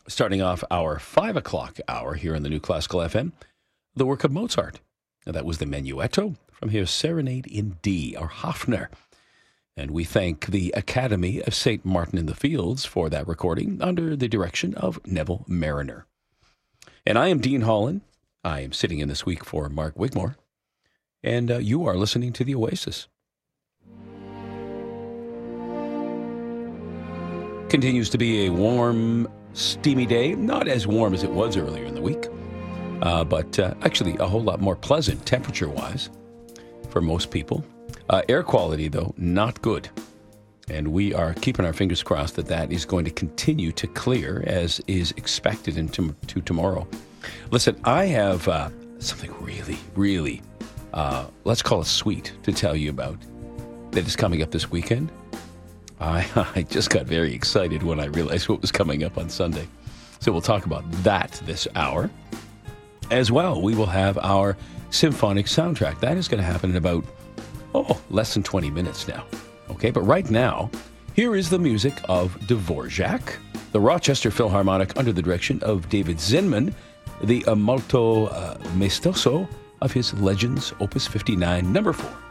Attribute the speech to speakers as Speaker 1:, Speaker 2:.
Speaker 1: Starting off our 5 o'clock hour here in the New Classical FM, the work of Mozart. Now, that was the Menuetto from his Serenade in D, or Hafner. And we thank the Academy of St. Martin in the Fields for that recording under the direction of Neville Mariner. And I am Dean Holland. I am sitting in this week for Mark Wigmore. And you are listening to The Oasis. Continues to be a warm, steamy day. Not as warm as it was earlier in the week, but actually a whole lot more pleasant temperature-wise for most people. Air quality, though, not good. And we are keeping our fingers crossed that is going to continue to clear as is expected into tomorrow. Listen, I have something really, let's call it sweet to tell you about that is coming up this weekend. I just got very excited when I realized what was coming up on Sunday. So we'll talk about that this hour. As well, we will have our symphonic soundtrack. That is going to happen in about, less than 20 minutes now. Okay, but right now, here is the music of Dvorak, the Rochester Philharmonic under the direction of David Zinman, the Molto Maestoso of his Legends, Opus 59, number 4.